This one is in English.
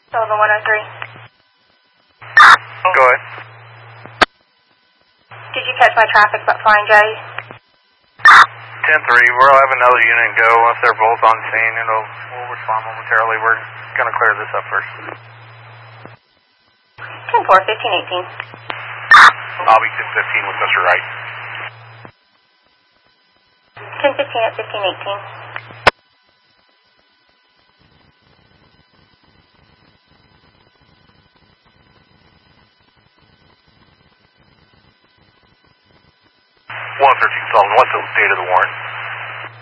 Sullivan 103. Go ahead. Did you catch my traffic but Flying J? 10-3, we'll have another unit go. If they're both on scene, we'll respond momentarily. We're going to clear this up first. 10-4, 1518. I'll be 10-15 with Mr. Wright. 10-15 at 1518. Sullivan, what's the date of the warrant?